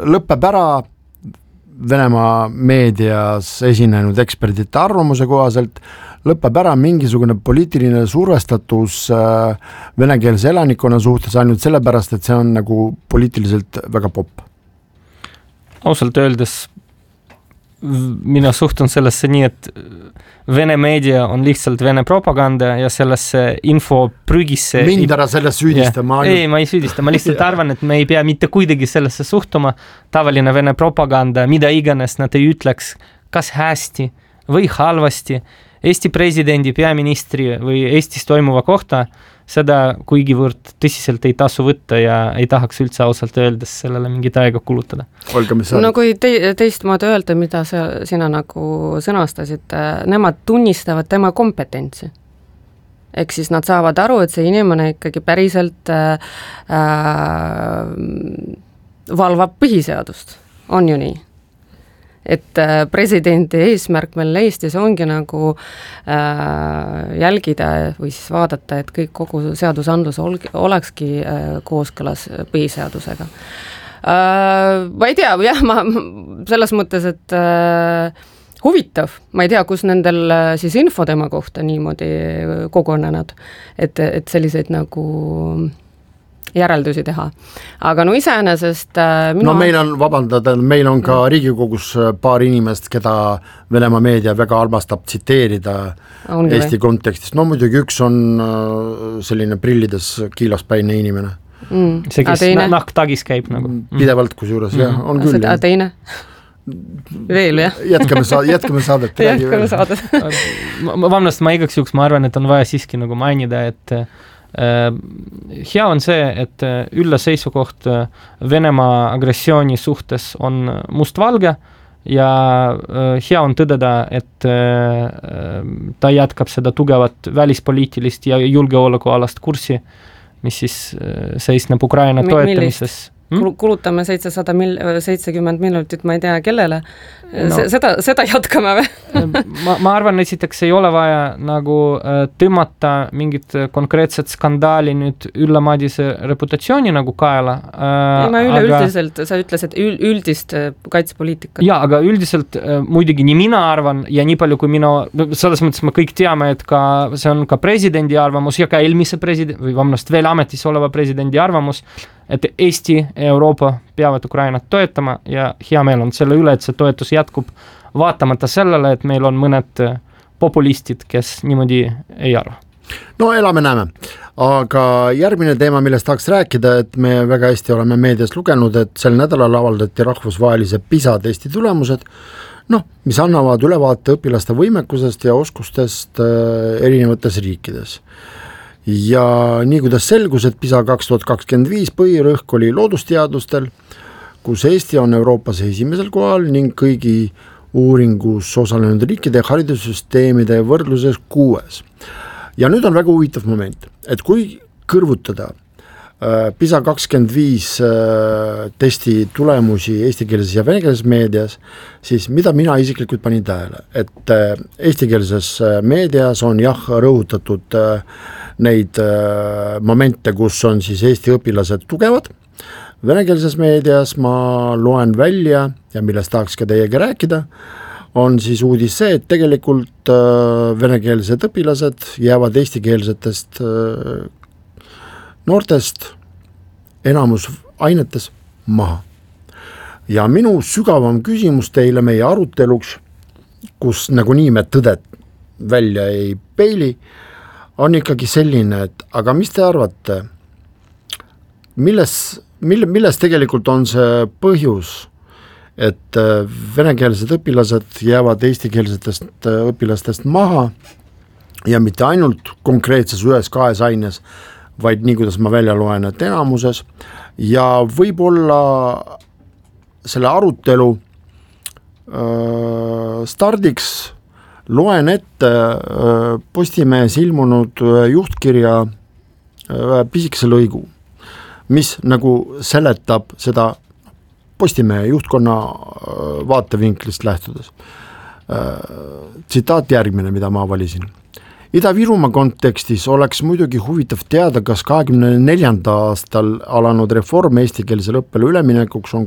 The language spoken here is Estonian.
lõpeb ära Venemaa meedias esinenud eksperdite arvamuse kohaselt, lõpeb ära mingisugune poliitiline survestatus venekeelse elanikkonna suhtes ainult sellepärast, et see on nagu poliitiliselt väga popp. Ausalt öeldes mina suhtun sellesse nii, et Vene meedia on lihtsalt Vene propaganda ja sellesse info prügisse... Mind ära sellest süüdistama. Ei, ma ei süüdista, ma lihtsalt arvan, et me ei pea mitte kuidagi sellesse suhtuma. Tavaline Vene propaganda, mida iganes nad ei ütleks, kas hästi või halvasti Eesti presidendi, peaministri või Eestis toimuva kohta, seda kuigivõrd tõsiselt ei tasu võtta ja ei tahaks üldse ausalt öeldes sellele mingit aega kulutada. No kui teistmoodi öelda, mida sina nagu sõnastasid, nemad tunnistavad tema kompetentsi. Ehk siis nad saavad aru, et see inimene ikkagi päriselt valvab põhiseadust. On ju nii? Et presidendi eesmärk meil Eestis ongi nagu jälgida või siis vaadata, et kogu seadusandlus olekski kooskõlas põhiseadusega. Ma ei tea, jah, ma selles mõttes, et huvitav, ma ei tea, kus nendel siis info tema kohta niimoodi kogunenud, et selliseid nagu järeldusi teha. Aga no iseenesest... No meil on, vabandada, meil on ka Riigikogus paar inimest, keda Venemaa meedia väga armastab tsiteerida Eesti kontekstis. No muidugi üks on selline prillides kiilaspäine inimene. See, kes nahktagis käib nagu. Pidevalt kusjuures, jah, on küll. A teine? Veel, jah. Jätkame saadet. Vabandust, ma igaks juhuks ma arvan, et on vaja siiski nagu mainida, et hea on see, et ülla seisukoht Venemaa agressiooni suhtes on mustvalge ja hea on tõdeda, et ta jätkab seda tugevat välispoliitilist ja julgeolekualast kurssi, mis siis seisneb Ukraina toetamises. Kulutame 770 minutit, ma ei tea kellele. No. Seda jätkame või? ma arvan, esiteks ei ole vaja nagu tõmmata mingit konkreetset skandaali nüüd Ülla Madise reputatsiooni nagu kaela. Ma üleüldiselt, sa ütlesid üldist kaitsepoliitikat. Jaa, aga üldiselt muidugi nii mina arvan ja nii palju kui selles mõttes me kõik teame, et ka, see on ka presidendi arvamus ja ka eelmise presidendi, või vamnast veel ametis oleva presidendi arvamus, et Eesti ja Euroopa peavad Ukrainat toetama ja hea meel on selle üle, et see toetus jätkub vaatamata sellele, et meil on mõned populistid, kes niimoodi ei arva. No elame näeme, aga järgmine teema, millest tahaks rääkida, et me väga hästi oleme meedias lugenud, et sel nädalal avaldati rahvusvahelise PISA testi tulemused, mis annavad ülevaate õpilaste võimekusest ja oskustest erinevates riikides. Ja nii kuidas selgus, et PISA 2025 põhirõhk oli loodusteadustel, kus Eesti on Euroopas esimesel kohal ning kõigi uuringus osalenud riikide haridussüsteemide võrdluses 6. Ja nüüd on väga huvitav moment, et kui kõrvutada PISA 25 testi tulemusi eestikeelses ja venekeelses meedias, siis mida mina isiklikult panin tähele, et eestikeelses meedias on rõhutatud neid momente, kus on siis Eesti õpilased tugevad. Venekeelses meedias ma loen välja ja millest tahaks ka teiega rääkida, on siis uudis see, et tegelikult venekeelsed õpilased jäävad eestikeelsetest noortest enamus ainetes maha. Ja minu sügavam küsimus teile meie aruteluks, kus nagu nii me tõdet välja ei peili, on ikkagi selline, et aga mis te arvate, milles tegelikult on see põhjus, et venekeelsed õpilased jäävad eestikeelsetest õpilastest maha ja mitte ainult konkreetses 1-2 aines, vaid nii, kuidas ma välja loen, et enamuses ja võib-olla selle arutelu stardiks loen ette Postimehes ilmunud juhtkirja pisikese lõigu, mis nagu seletab seda Postimehe juhtkonna vaatevinklist lähtudes. Tsitaat järgmine, mida ma valisin. Ida-Virumaa kontekstis oleks muidugi huvitav teada, kas 24. aastal alanud reform eestikeelsele õppele üleminekuks on